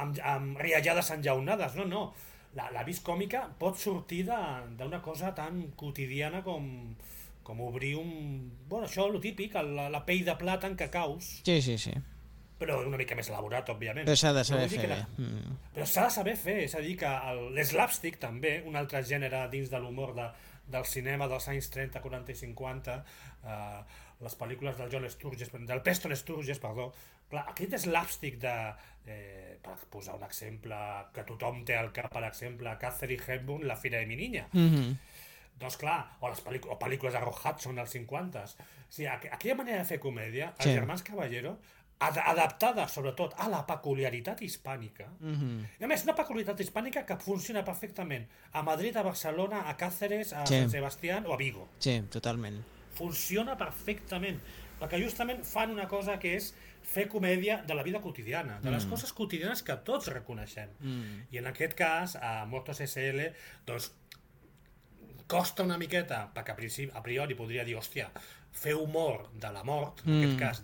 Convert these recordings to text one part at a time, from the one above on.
amb riallades enllaunades, no. La vis còmica pot sortir d'una cosa tan quotidiana com obrir un... Bueno, això, lo típic, la pell de plata en cacaus, Sí, sí, sí. però una mica més elaborat, òbviament. Però s'ha de Però saber vull dir fer que bé. però s'ha de saber fer, és a dir, que l'slapstick també, un altre gènere dins de l'humor del cinema dels anys 30, 40 i 50, les pel·lícules del John Sturges, del Preston Sturges, perdó, clar, aquest slapstick per posar un exemple que tothom té al cap, per exemple, Catherine Hepburn, La fira de mi niña. Doncs clar, o pel·lícules de Rock Hudson dels 50. O sigui, aquella manera de fer comèdia, els Sí. germans Caballero, adaptada sobretot a la peculiaritat hispànica, i a més una peculiaritat hispànica que funciona perfectament a Madrid, a Barcelona, a Cáceres, a Sí. Sant Sebastián o a Vigo. Sí, totalment. Funciona perfectament, perquè justament fan una cosa que és fer comèdia de la vida quotidiana, de les coses quotidianes que tots reconeixem. I en aquest cas, a Mortos S.L., doncs costa una miqueta, perquè a priori podria dir, hòstia, fer humor de la mort, en aquest cas,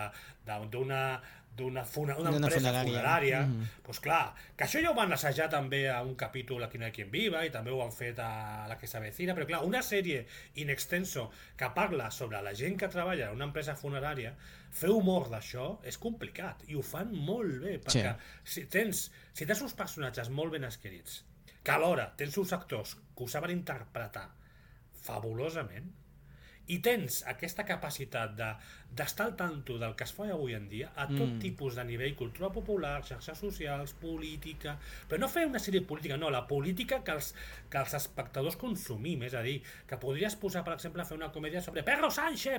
d'una empresa funerària, doncs clar, que això ja ho van assajar també a un capítol Aquí no hay quien viva, i també ho han fet a La que s'avecina, però clar, una sèrie in extenso que parla sobre la gent que treballa en una empresa funerària, fer humor d'això és complicat, i ho fan molt bé, perquè si tens uns personatges molt ben escrits, que alhora tens uns actors que ho saben interpretar fabulosament, i tens aquesta capacitat d'estar al tanto del que es fa avui en dia a tot tipus de nivell, cultura popular, xarxes socials, política, però no fer una sèrie política, no, la política que els espectadors consumim, és a dir, que podries posar, per exemple, a fer una comèdia sobre Perro Sánchez,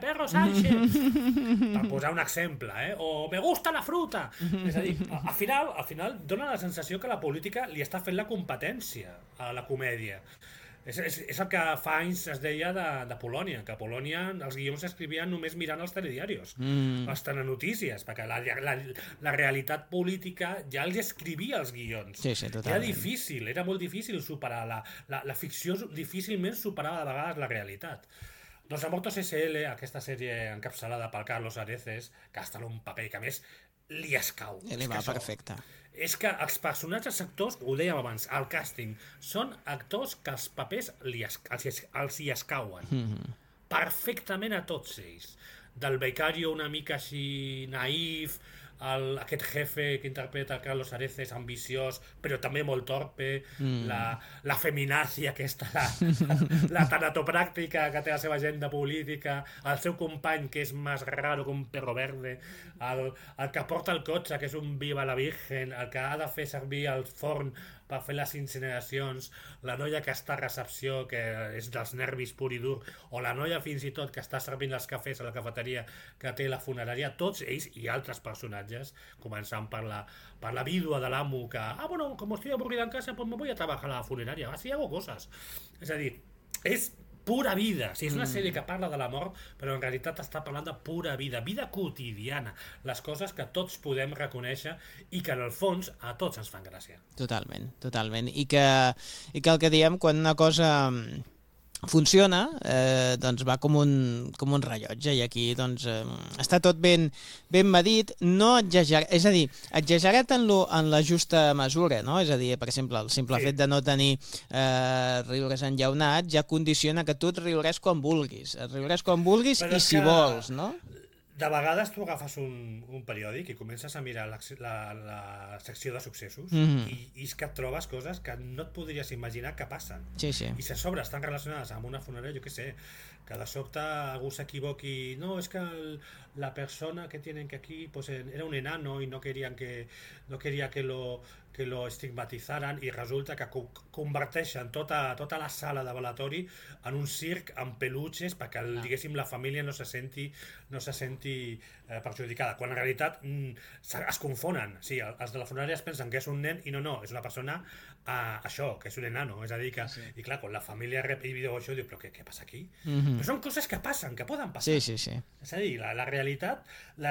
per posar un exemple, o Me gusta la fruta, és a dir, al final dona la sensació que la política li està fent la competència a la comèdia. És el que fa anys es deia de Polònia, que a Polònia els guions s'escrivien només mirant els telediaris, les telenotícies, perquè la realitat política ja els escrivia els guions. Sí, sí, totalment. Era molt difícil superar la ficció, difícilment superava de vegades la realitat. Doncs a Mortos S.L., aquesta sèrie encapçalada per Carlos Areces, que està en un paper que a més li escau. Li va perfecte. És que els personatges actors, ho dèiem abans, al càsting, són actors que els papers els hi escauen. Perfectament a tots ells. Del becario una mica així naïf, aquest jefe que interpreta Carlos Areces, ambiciós, però també molt torpe, la feminàcia aquesta, la tanatopràctica que té la seva agenda política, el seu company que és més raro que un perro verde, el que porta el cotxe, que és un viva la virgen, el que ha de fer servir el forn per fer les incineracions, la noia que està a recepció, que és dels nervis pur i dur, o la noia fins i tot que està servint els cafès a la cafeteria que té la funerària, tots ells i altres personatges, començant per la vídua de l'amo que, bueno, como estoy aburrida en casa, pues me voy a trabajar a la funeraria, así hago cosas. És a dir, és pura vida, és una sèrie que parla de la mort, però en realitat està parlant de pura vida quotidiana, les coses que tots podem reconèixer i que en el fons a tots ens fan gràcia. Totalment, totalment. I que el que diem, quan una cosa funciona, doncs va com un rellotge, i aquí doncs està tot ben medit, no exagerat, és a dir, exagerat en la justa mesura, no? És a dir, per exemple, el simple fet de no tenir riures enllaunats ja condiciona que tu et riuràs quan vulguis, i si vols, no? De vegades tu agafes un periòdic i comences a mirar la secció de successos i és que et trobes coses que no et podries imaginar que passen. Sí, sí. I a sobre estan relacionades amb una funerària, jo què sé, que de sobte algú s'equivoqui, no, és que la persona que tienen que aquí pues era un enano y no quería que lo estigmatizaran, i resulta que converteixen tota la sala de velatori en un circ amb peluches perquè, diguéssim, la família no se senti perjudicada, quan en realitat es confonen. Sí, els de la funerària es pensen que és un nen i no, és una persona això, que és un enano, és a dir que, i clar, quan la família rep i veu això, diu, però què passa aquí? Però són coses que passen, que poden passar. Sí. És a dir, la realitat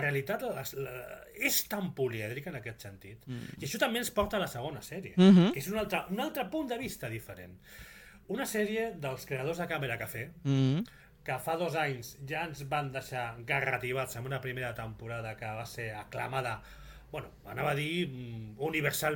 és tan polièdrica en aquest sentit. I això també ens porta a la segona sèrie, que és un altre punt de vista diferent. Una sèrie dels creadors de Càmera Café, que fa 2 anys ja ens van deixar garrativats amb una primera temporada que va ser aclamada, bueno, anava a dir universal